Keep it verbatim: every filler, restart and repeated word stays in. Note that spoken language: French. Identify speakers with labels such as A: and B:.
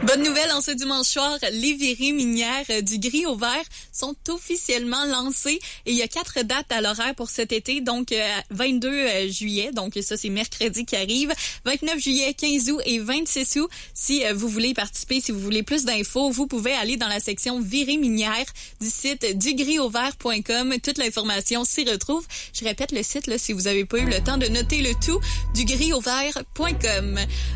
A: Bonne nouvelle, en ce dimanche soir, les virées minières du Gris au Vert sont officiellement lancées et il y a quatre dates à l'horaire pour cet été, donc euh, vingt-deux juillet, donc ça c'est mercredi qui arrive, vingt-neuf juillet, quinze août et vingt-six août. Si euh, vous voulez participer, si vous voulez plus d'infos, vous pouvez aller dans la section virées minières du site du gris au vert point com. Toute l'information s'y retrouve. Je répète le site là si vous n'avez pas eu le temps de noter le tout, du gris au vert point com.